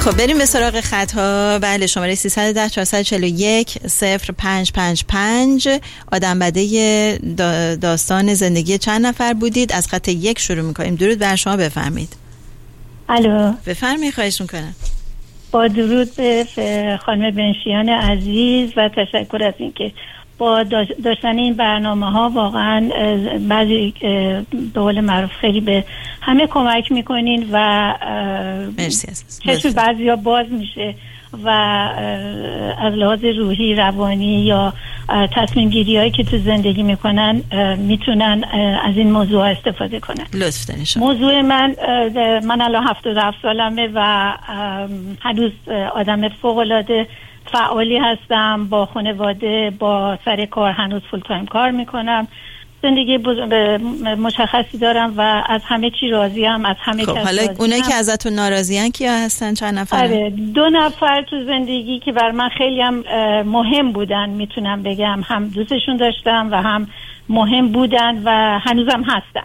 خب بریم به سراغ خط‌ها. بله، شماره 310 441 0555. آدم بده داستان زندگی چند نفر بودید؟ از خط 1 شروع می‌کنیم. درود بر شما، بفرمایید. الو، بفرمایید. خواهش می‌کنم. با درود به خانم بنشیان عزیز و تشکر از اینکه با داشتن این برنامه‌ها واقعا بعضی به قول معروف خیلی به همه کمک میکنین و مرسی عزیز. چشم بعضیا باز میشه و از لحاظ روحی، روانی یا تصمیم گیری هایی که تو زندگی میکنن میتونن از این موضوع استفاده کنن. لطف دارین شما. موضوع من الان 77 سالمه و هنوز آدم فوق‌العاده فعالی هستم، با خانواده، با سر کار هنوز فول تایم کار میکنم، زندگی مشخصی دارم و از همه چی راضیم، از همه کس حالا اونایی که ازتون ناراضیان کیا هستن؟ چند نفر؟ 2 نفر تو زندگی که بر من خیلی هم مهم بودن، میتونم بگم هم دوستشون داشتم و هم مهم بودن و هنوزم هستن.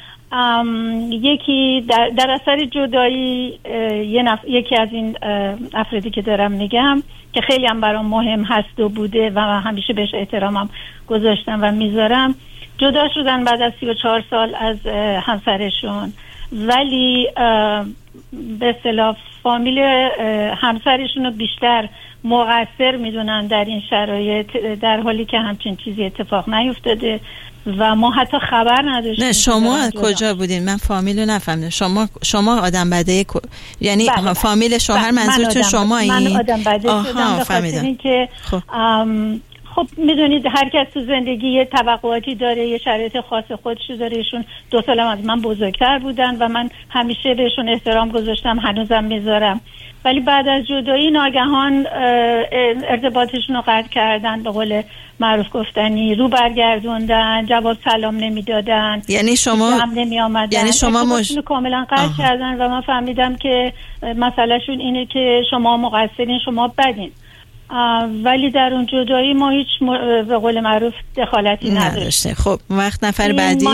یکی در اثر جدایی یکی از این افرادی که دارم میگم که خیلی هم برام مهم هست و بوده و همیشه بهش احترامم گذاشتم و میذارم، جدا شدن بعد از 34 سال از همسرشون، ولی به اصطلاح فامیل همسرشون رو بیشتر مقصر میدونن در این شرایط، در حالی که همچین چیزی اتفاق نیفتاده و ما حتی خبر نداشتیم. نه شما کجا بودین؟ من فامیل رو نفهمیدم. شما آدم بده یعنی بله. فامیل شوهر منظورتون شما این؟ من آدم بده شدم، به خاطر اینکه خب میدونید هر کس تو زندگی یه توقعاتی داره، یه شرایط خاص خودشو داره. ایشون 2 سالم از من بزرگتر بودن و من همیشه بهشون احترام گذاشتم، هنوزم میذارم، ولی بعد از جدایی ناگهان ارتباطشون رو قطع کردن، به قول معروف گفتنی رو برگردوندن، جواب سلام نمیدادن، یعنی شما نمی آمدن، یعنی شما کاملا قطع کردن و من فهمیدم که مسئلهشون اینه که شما مقصرین، شما بدین. ولی در اون جدایی ما هیچ به قول معروف دخالتی نداشتیم. خب وقت نفر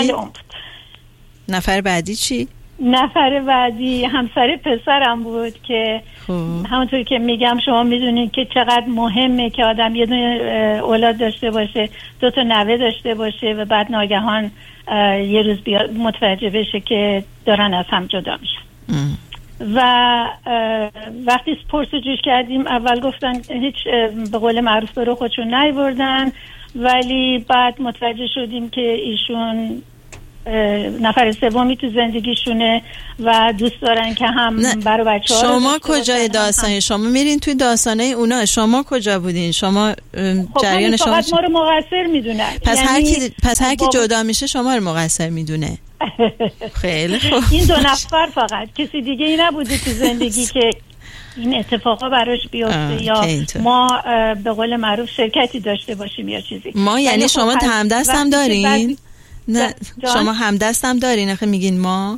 بعدی چی؟ نفر بعدی همسر پسرم بود که همونطور که میگم شما میدونید که چقدر مهمه که آدم یه دونه اولاد داشته باشه، 2 تا نوه داشته باشه و بعد ناگهان یه روز متوجه بشه که دارن از هم جدا میشن. و وقتی پرسجوش کردیم اول گفتن هیچ به قول معروف برو خودشون نیوردن، ولی بعد متوجه شدیم که ایشون نفر سومی تو زندگیشونه و دوست دارن که هم برای بچه‌ها. شما کجای داستان؟ شما میرین توی داستانه اونا، شما کجا بودین؟ شما جریان شما فقط ما رو مقصر میدونن. پس هر کی جدا میشه شما رو مقصر میدونه. خیلی خوب. این 2 نفر فقط، کسی دیگه ای نبوده تو زندگی که این اتفاقا براش بیفته یا ما به قول معروف شرکتی داشته باشیم یا چیزی. ما یعنی شما همدست هم دارین؟ نه شما همدست هم دارین؟ آخه میگین ما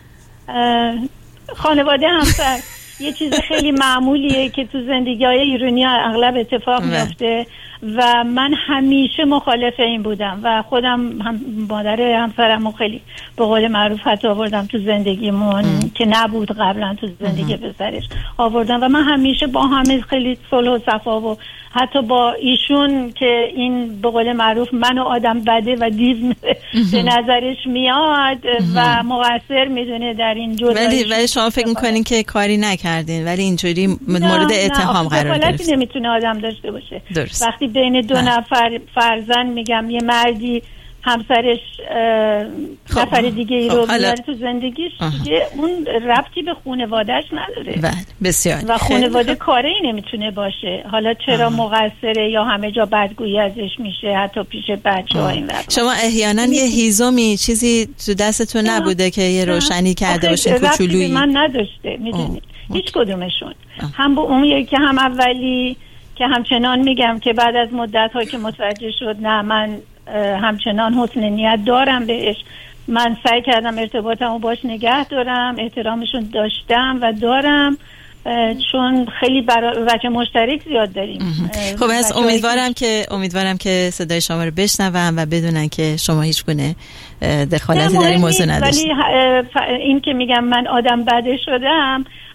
خانواده همسر یه چیز خیلی معمولیه که تو زندگی‌های ایرانی اغلب اتفاق میفته و من همیشه مخالف این بودم و خودم هم مادر همسرمو خیلی به قول معروف حتی آوردم تو زندگیمون که نبود قبلا تو زندگی پسرش آوردم و من همیشه با همه خیلی صلح و صفا و حتی با ایشون که این به قول معروف منو آدم بده و دیو به نظرش میاد و مقصر میدونه در این جدایی. ولی شما فکر میکنین که کاری نکردین ولی اینجوری مورد اتهام قرار گرفتین. نمیتونه آدم داشته باشه. درست. وقتی بین 2 نفر فرزن میگم یه مردی همسرش نفر دیگه ای رو بیاره تو زندگیش دیگه اون ربطی به خانواده‌اش نداره. بله بسیار. و خانواده کاری نمیتونه باشه. حالا چرا مقصره یا همه جا بدگویی ازش میشه حتی پیش بچه‌ها این وقت. شما احیانا یه هیزومی چیزی تو دستتون نبوده که یه روشنی کرده باشین کوچولویی؟ من نداشته میدونید هیچ کدومشون. هم با اون یکی هم اولی که همچنان میگم که بعد از مدت ها که متوجه شد نه من همچنان حسن نیت دارم بهش، من سعی کردم ارتباطمو باش نگه دارم، احترامشون داشتم و دارم چون خیلی وجه مشترک زیاد داریم. خب از امیدوارم که صدای شما رو بشنوم و بدونن که شما هیچ گونه دخالتی در این موضوع نداشتید. ولی این که میگم من آدم بده شدم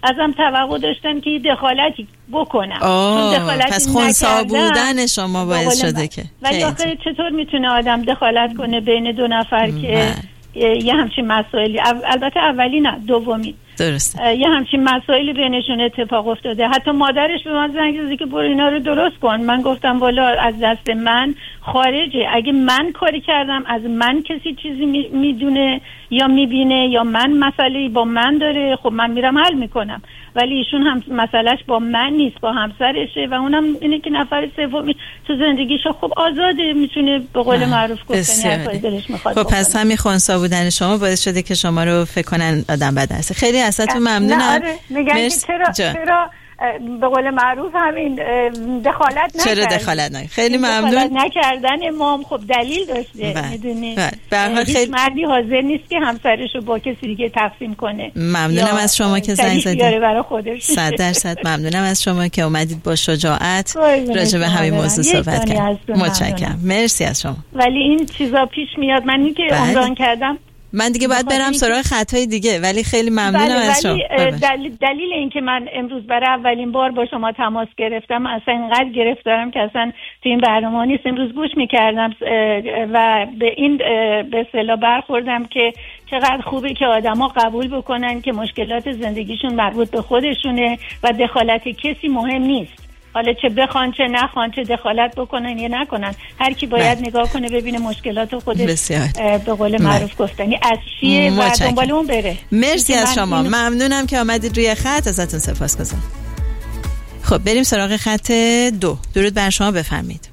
ازم توقع داشتن که دخالتی بکنم. پس خنثی بودن شما باعث شده که. ولی آخه چطور میتونه آدم دخالت کنه بین دو نفر که یه همچین مسائلی، البته اولی نه دومی، درسته، یه همچین مسائلی بینشون اتفاق افتاده. حتی مادرش به من زنگ زده که برو اینا رو درست کن. من گفتم والا از دست من خارجه، اگه من کاری کردم، از من کسی چیزی میدونه یا میبینه یا من مسئله با من داره، خب من میرم حل میکنم. ولی ایشون هم مسئلهش با من نیست، با همسرشه و اونم اینه که نفر سومی تو زندگیش خب آزاده، میتونه به قول معروف گفتن هر کاری دلش میخواد. خب پس همین خنثی بودن شما باعث شده که شما رو فکر کنن آدم بد است. خیلی ازتون ممنونم. آره. میگن که چرا به قول معروف همین دخالت نکردن. چرا دخالت نکردن؟ خیلی ممنون. دخالت نکردن امام خب دلیل داشته، میدونی. هیچ مردی حاضر نیست که همسرش رو با کسی دیگه تقسیم کنه. ممنونم از شما که زنگ زدید. 100% ممنونم از شما که اومدید با شجاعت راجع به همین موضوع صحبت کردید. متشکرم. مرسی از شما. ولی این چیزا پیش میاد. من اینکه عمران کردم، من دیگه باید برم سراغ خطای دیگه، ولی خیلی ممنونم از شما. دلیل این که من امروز برای اولین بار با شما تماس گرفتم، اصلا اینقدر گرفتارم که اصلا تو این برنامه نیست. امروز گوش میکردم و به این به اصطلاح برخوردم که چقدر خوبه که آدما قبول بکنن که مشکلات زندگیشون مربوط به خودشونه و دخالت کسی مهم نیست. حالا چه بخوان چه نخوان، چه دخالت بکنن یا نکنن، هر کی باید نگاه کنه ببینه مشکلات خودش به قول معروف گفتنی از چیه و دنبال اون بره. مرسی از شما. ممنونم که آمدید روی خط، ازتون سپاسگزارم. خب بریم سراغ خط 2. درود بر شما، بفرمایید.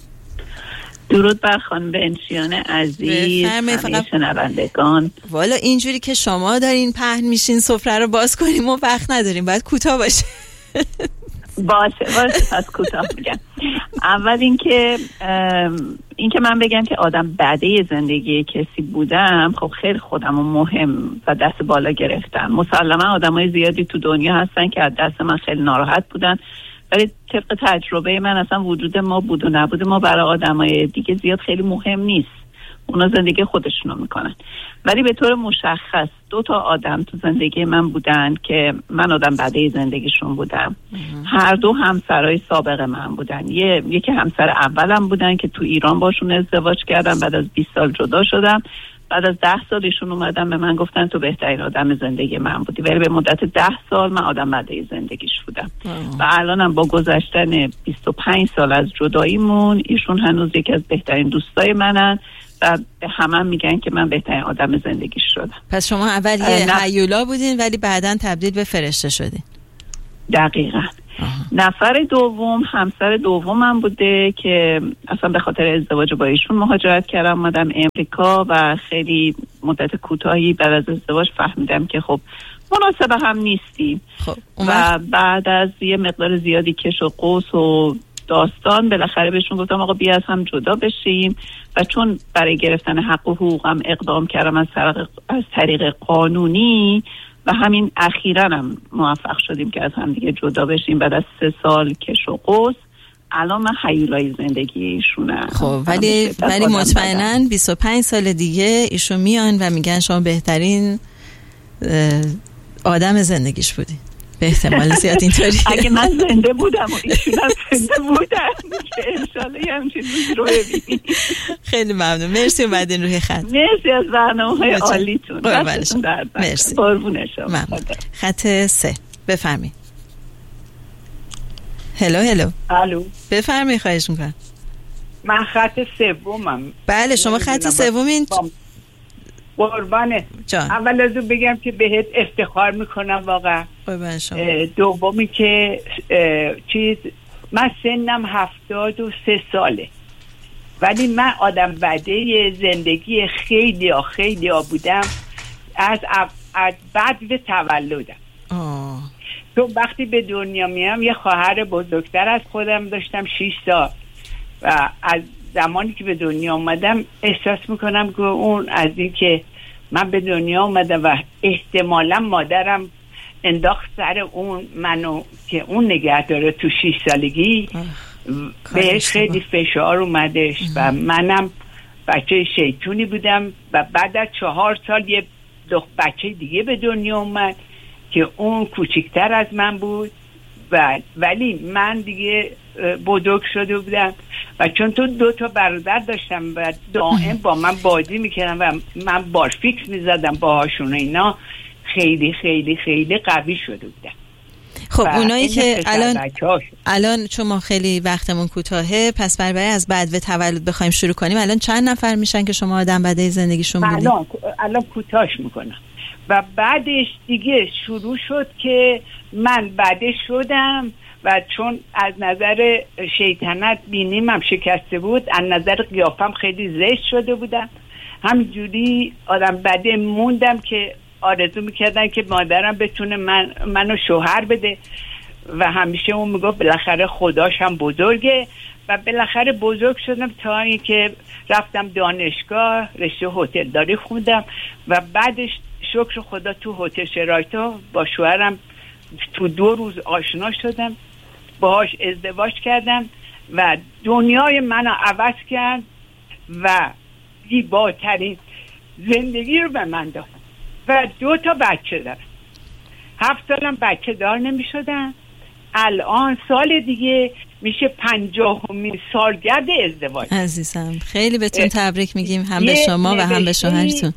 درود بر خانم بنشیان عزیز، همه شنوندگان. والا اینجوری که شما دارین پهن میشین سفره رو باز کنیم و وقت نداریم، باید کوتاه باشه. باشه پس کوتاه میگم. اول اینکه من بگم که آدم بعده زندگی کسی بودم، خب خیلی خودمو مهم و دست بالا گرفتم. مسلما آدمای زیادی تو دنیا هستن که از دست من خیلی ناراحت بودن، ولی طبق تجربه من اصلا وجود ما بود و نبود ما برای آدمای دیگه زیاد خیلی مهم نیست. اونا زندگی خودشونو میکنن. ولی به طور مشخص 2 آدم تو زندگی من بودن که من آدم بعده زندگیشون بودم. هر دو همسرای سابق من بودن. یکی همسر اولم بودن که تو ایران باشون ازدواج کردم، بعد از 20 سال جدا شدم. بعد از 10 سال ایشون اومدن به من گفتن تو بهترین آدم زندگی من بودی، ولی به مدت 10 سال من آدم بعده زندگیش بودم. و الانم با گذشتن 25 سال از جداییمون ایشون هنوز یکی از بهترین دوستای منن و همه میگن که من بهترین آدم زندگیش شدم. پس شما اول یه هیولا بودین ولی بعداً تبدیل به فرشته شدین. دقیقاً. نفر دوم همسر دومم بوده که اصلا به خاطر ازدواج با ایشون مهاجرت کردم اومدم امریکا و خیلی مدت کوتاهی بعد از ازدواج فهمیدم که خب مناسب هم نیستیم. و بعد از یه مقدار زیادی کش و قوس و داستان بالاخره بهشون گفتم آقا بیا از هم جدا بشیم و چون برای گرفتن حق و حقوقم اقدام کردم از طریق قانونی و همین اخیراً هم موفق شدیم که از هم دیگه جدا بشیم بعد از 3 سال کش و قوس. الان من حیولای زندگی ایشونم. خب ولی مطمئناً 25 سال دیگه ایشون میان و میگن شما بهترین آدم زندگیش بودی. به احتمال زیاد اینطوری. اگه من زنده بودم و ایشون هم زنده بودن که انشالله یه همچین روزی رو ببینیم. خیلی ممنون. مرسی اومدین روی خط. مرسی از برنامه‌های عالیتون. مرسی. قربون شما. خط 3 بفرمایید. هلو. الو. بفرمایید خواهش می‌کنم. من خط 3م. بله شما خط 3 قربانه. اول از اون بگم که بهت افتخار میکنم واقعا. دومی که من سنم 73 ساله ولی من آدم بعده زندگی خیلی بودم از بعد به تولدم. تو وقتی به دنیا میام یه خواهر بزرگتر از خودم داشتم 6 سال و از زمانی که به دنیا اومدم احساس میکنم که اون از این که من به دنیا اومدم و احتمالا مادرم انداخت سر اون منو که اون نگه داره تو 6 سالگی بهش خیلی فشار اومدش و منم بچه شیطونی بودم و بعد از 4 سال یه بچه دیگه به دنیا اومد که اون کوچکتر از من بود ولی من دیگه بزرگ شده بودم و چون تو 2 برادر داشتم و دائم با من بازی میکردم و من بارفیکس میزدم باهاشون و اینا، خیلی خیلی خیلی قوی شده بودم. خب اونایی که الان چون ما خیلی وقتمون کوتاهه، پس برای از بدو تولد بخوایم شروع کنیم، الان چند نفر میشن که شما آدم بده زندگیشون بودید؟ الان کوتاش میکنم و بعدش دیگه شروع شد که من بعدش شدم و چون از نظر شیطنت بینیمم شکسته بود، از نظر قیافم خیلی زشت شده بودم، همینجوری آدم بده موندم که آرزو میکردن که مادرم بتونه منو شوهر بده و همیشه اون میگفت بالاخره خداش هم بزرگه و بالاخره بزرگ شدم تا اینکه رفتم دانشگاه، رشته هتلداری خوندم و بعدش شکر خدا تو هتل شرایطو با شوهرم تو 2 روز آشنا شدم، باهاش ازدواج کردم و دنیای منو عوض کرد و زیباترین زندگی رو به من داد و 2 بچه دارم. 7 سالم بچه دار نمی شدم. الان سال دیگه میشه 50مین سالگرد ازدواج. عزیزم خیلی بهتون تبریک میگیم، هم به شما و هم به شوهرتون.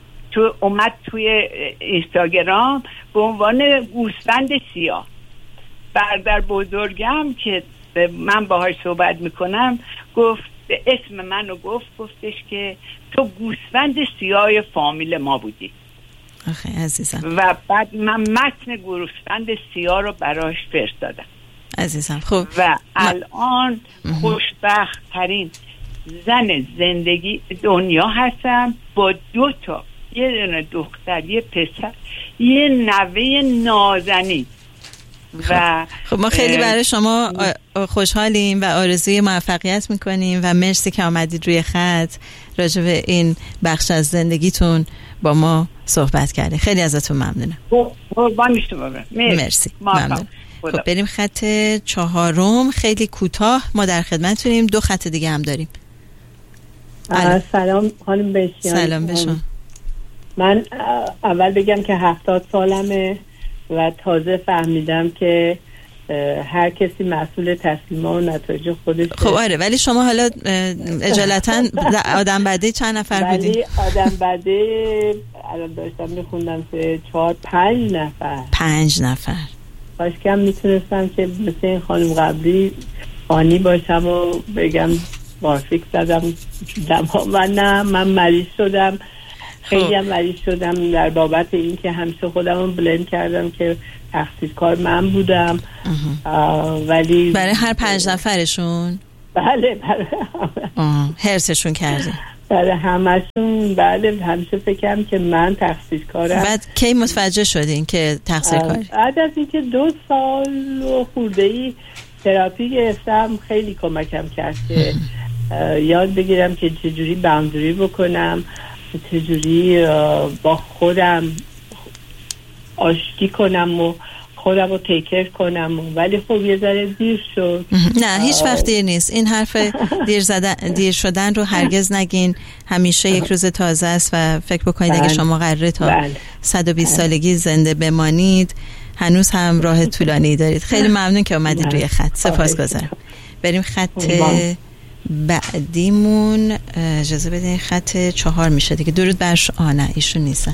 اومد توی اینستاگرام به عنوان گوسفند سیاه. برادر بزرگم که من باهاش صحبت میکنم گفت، اسم منو گفتش که تو گوسفند سیاه فامیل ما بودی. آخه عزیزم. و بعد من متن گوسفند سیاه رو براش فرستادم. عزیزم خب و الان خوشبخت ترین زن زندگی دنیا هستم با 2 یه دونه دختر، یه پسر، یه نوه نازنین. و خب ما خیلی برای شما خوشحالیم و آرزوی موفقیت میکنیم و مرسی که آمدید روی خط راجع به این بخش از زندگیتون با ما صحبت کردید. خیلی ازتون ممنونم. مرسی. ممنون. خب بریم خط 4. خیلی کوتاه، ما در خدمتتونیم. 2 خط دیگه هم داریم. سلام خانم بشیان. سلام بشون. من اول بگم که 70 سالمه و تازه فهمیدم که هر کسی مسئول تصمیم‌ها و نتایج خودشه. خب آره، ولی شما حالا اجالتا آدم بده چند نفر بودید؟ ولی آدم بده الان داشتم میخوندم که 4-5 نفر. 5 نفر. باش کم میتونستم که مثل این خانم قبلی آنی باشم و بگم بارفیک زدم و نه، من مریض شدم. خیلی هم مریض شدم در بابت این که همیشه خودم رو بلند کردم که تخصیص کار من بودم. ولی برای هر 5 نفرشون بله هرسشون کردی؟ برای همشون. بله همیشه فکرم که من تخصیص کارم. بعد کی متوجه شدین که تقصیر کاری؟ بعد از اینکه 2 سال و خورده‌ای تراپی گرفتم خیلی کمکم کرد که یاد بگیرم که چجوری باوندری بکنم، چجوری با خودم آشتی کنم و خودم رو تیکر کنم. ولی خب یه ذره دیر شد. نه هیچ وقت دیر نیست. این حرف دیر شدن رو هرگز نگین. همیشه یک روز تازه است و فکر بکنید اگه شما قراره تا 120 سالگی زنده بمانید هنوز هم راه طولانی دارید. خیلی ممنون که اومدید روی خط. سپاسگزارم. بریم خط بعدیمون. اجازه بدین خط 4 میشه دیگه. درود بر شما. نه ایشون نیستن.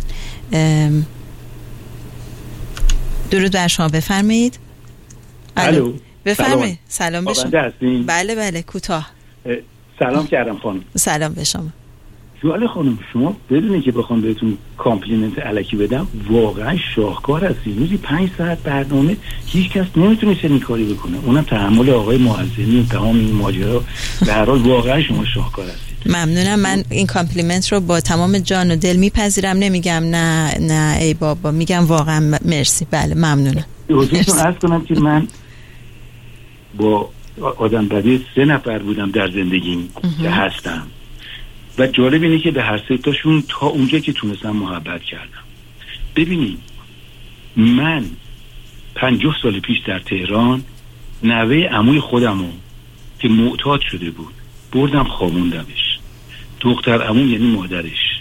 درود بر شما، بفرمایید. الو بفرمایید. سلام به شما. بله بله کوتاه. سلام کردم خانم. سلام به شما. سوال خانم، شما بدونید که بخوام بهتون کامپلیمنت الکی بدم واقعا شاهکار هستید. روزی 5 ساعت برنامه هیچ کس نمیتونه چنین کاری بکنه، اونم تحمل آقای معززنی و تمام این ماجرا. به هر حال واقعا شما شاهکار هستید. ممنونم. من این کامپلیمنت رو با تمام جان و دل میپذیرم. نمیگم نه ای بابا، میگم واقعا مرسی. بله ممنونم. حضورتون عرض کنم که من با آدم بدی 3 نفر بودم در زندگیم که هستم و جالب اینه که به هر 3 تاشون تا اونجا که تونستم محبت کردم. ببینید من 50 سال پیش در تهران نوه عموی خودمو که معتاد شده بود بردم خوابوندمش. دختر عموم یعنی مادرش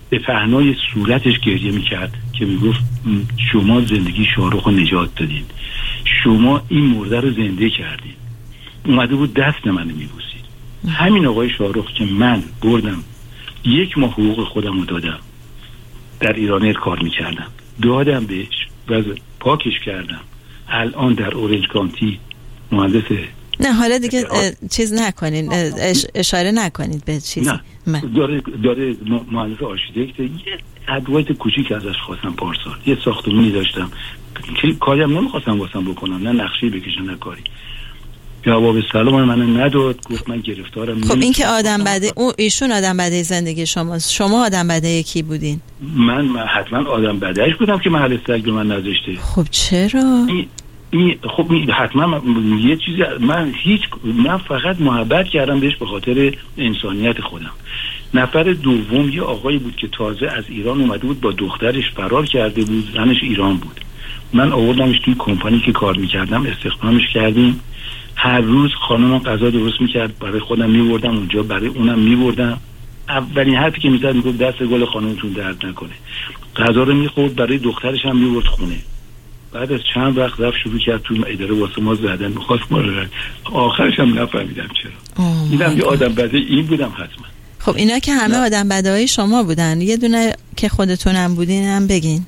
به پهنای صورتش گریه میکرد که میگفت شما زندگی شاهرخ رو نجات دادین، شما این مرده رو زنده کردین. اومده بود دست منو میبوسید. همین آقای شاهرخ که من بردم 1 ماه حقوق خودم رو دادم، در ایران کار میکردم، دادم بهش و پاکش کردم، الان در اورنج کانتی مهندسه. نه حالا دیگه چیز نکنین، اشاره نکنید به چیزی. نه داره مهندس آرشیتکت. یه ادوایت کوچیک ازش خواستم پارسال، یه ساختمونی داشتم که کاری هم نمیخواستم واسم بکنم، نه نقشه‌ای بکشم نه کاری. جواب سلام من نداد، گفت من گرفتارم. خب این که آدم بده، ایشون آدم بده زندگی شماست، شما آدم بده کی بودین؟ من حتما آدم بدهش بودم که محل استرک به من نذاشته. خب چرا؟ خب حتما یه چیزی من فقط محبت کردم بهش به خاطر انسانیت خودم. نفر دوم یه آقایی بود که تازه از ایران اومده بود، با دخترش فرار کرده بود، زنش ایران بود. من آوردمش توی کمپانی که کار میکردم، استخدامش کردیم. هر روز خانمم غذا درست میکرد، برای خودم میبردم اونجا، برای اونم میبردم. اولین حرفی که میزد میگفت دست گل خانمتون درد نکنه. غذا رو میخورد، برای دخترش هم میبرد خونه. بعد از چند وقت رفت شروع کرد تو اداره واسه ما زدن، میخواست ما رو رد. آخرش هم نفهمیدم چرا. اینم یه آدم بده این بودم حتما. خب اینا که همه آدم بدهای شما بودن، یه دونه که خودتونم بودین هم بگین.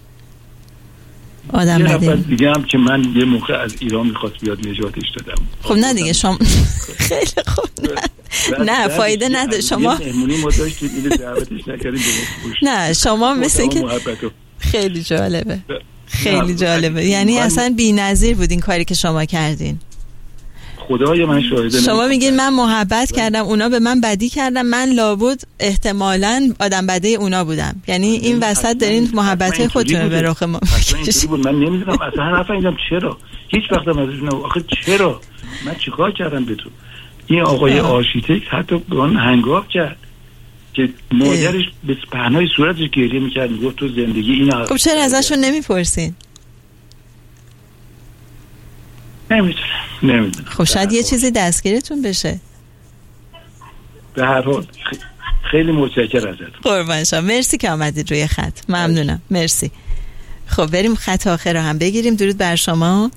آدم بده. یه دیگه هم که من یه موقع از ایران میخواست بیاد نجاتش دادم. خب نه دیگه شما خیلی خوب. نه فایده نداره. شما مهمونی ما داشتیم، اینو دعوتش نکردیم. نه شما مثل که خیلی جالبه. خیلی جالبه. یعنی اصلا بی‌نظیر بود این کاری که شما کردین. خدای من شاهده. شما میگین من محبت کردم، اونا به من بدی کردن، من لابد احتمالاً آدم بده اونا بودم. یعنی این وسط دارین محبت خودتون رو به رخ ما میکشید. من نمیدونم اصلا نفهمیدم چرا. هیچ وقت ازش آخه چرا من چیکار کردم به تو؟ این آقای آرشیتکت حتی به من هنگاف کرد که مادرش به پهنای صورتش گریه میکرد، میگفت تو زندگی اینا. خب چرا ازشون نمیپرسین؟ نمیدونم. خب شاید یه چیزی دستگیرتون بشه. به هر حال خیلی متشکرم ازت. قربان شما، مرسی که آمدید روی خط. ممنونم. مرسی. خب بریم خط آخر رو هم بگیریم. درود بر شما.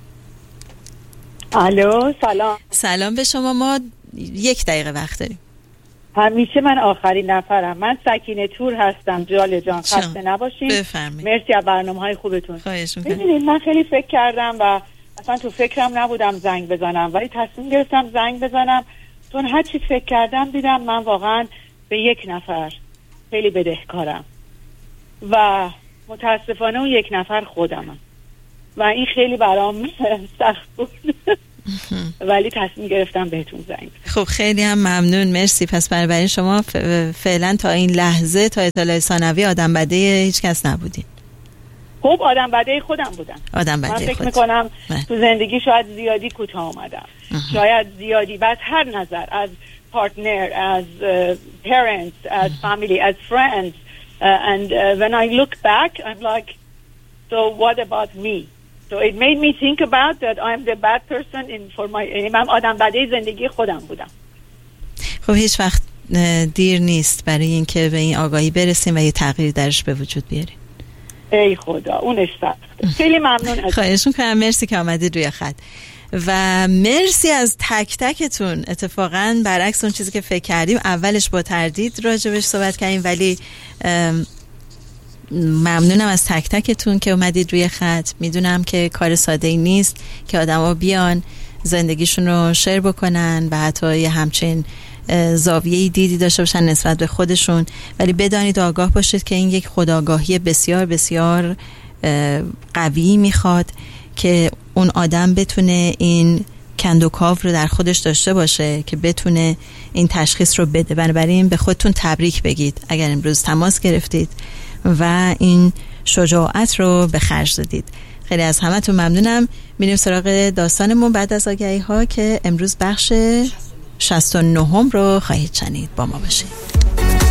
الو سلام. سلام به شما. ما 1 دقیقه وقت داریم. همیشه من آخرین نفرم. من سکینه تور هستم. جال جان خسته نباشین. بفرمایید. مرسی از برنامه‌های خوبتون. خواهش می‌کنم. ببینید من خیلی فکر کردم و اصلا تو فکرم نبودم زنگ بزنم، ولی تصمیم گرفتم زنگ بزنم چون هر چی فکر کردم دیدم من واقعا به 1 نفر خیلی بدهکارم و متاسفانه اون 1 نفر خودمم و این خیلی برام سخت بود. ولی تصمیم گرفتم بهتون زنگ بزنم. خب خیلی هم ممنون. مرسی. پس برای شما فعلا تا این لحظه تا اطلاع ثانوی آدم بده هیچ کس نبودین. خب آدم بده خودم بودم. من فکر میکنم تو زندگی شاید زیادی کوتاه اومدم. شاید زیادی از هر نظر، از پارتنر، از parents, as family, as friends, and when I look back I'm like, so what about me? So it made me think about that I'm the bad person for my من آدم بده زندگی خودم بودم. خب هیچ وقت دیر نیست برای اینکه به این آگاهی برسیم و یه تغییر درش به وجود بیاریم. ای خدا اونش سخته. خیلی ممنون از خواهش می‌کنم. مرسی که آمدید روی خط و مرسی از تک تکتون. اتفاقا برعکس اون چیزی که فکر کردیم، اولش با تردید راجبش صحبت کردیم، ولی ممنونم از تک تکتون که اومدید روی خط. میدونم که کار ساده‌ای نیست که آدما بیان زندگیشون رو شیر بکنن و حتی یه همچین زاویه‌ای دیدی داشته باشن نسبت به خودشون، ولی بدانید آگاه باشید که این یک خودآگاهی بسیار بسیار قوی میخواد که اون آدم بتونه این کندوکاو رو در خودش داشته باشه که بتونه این تشخیص رو بده. بنابراین به خودتون تبریک بگید اگر امروز تماس گرفتید و این شجاعت رو به خرج دادید. خیلی از همتون ممنونم. میریم سراغ داستانمون بعد از آگهی ها که امروز بخش 69 رو خواهید شنید. با ما باشید.